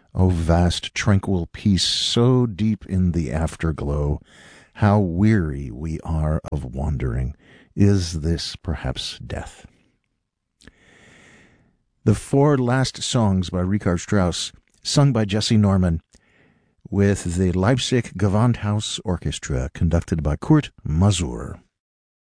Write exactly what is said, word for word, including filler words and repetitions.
O vast, tranquil peace, so deep in the afterglow, how weary we are of wandering. Is this perhaps death? The four last songs by Richard Strauss, sung by Jesse Norman, with the Leipzig Gewandhaus Orchestra, conducted by Kurt Masur.